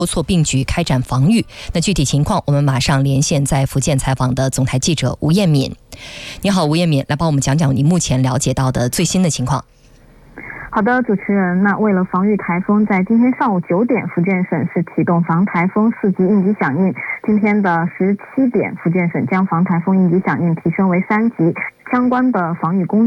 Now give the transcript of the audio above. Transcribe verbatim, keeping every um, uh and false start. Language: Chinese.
筹措并举开展防御。那具体情况，我们马上连线在福建采访的总台记者吴艳敏。你好，吴艳敏，来帮我们讲讲你目前了解到的最新的情况。 好的，主持人，那为了防御台风，在今天上午九点，福建省是启动防台风四级应急响应。今天的十七点，福建省将防台风应急响应提升为三级，相关的防御工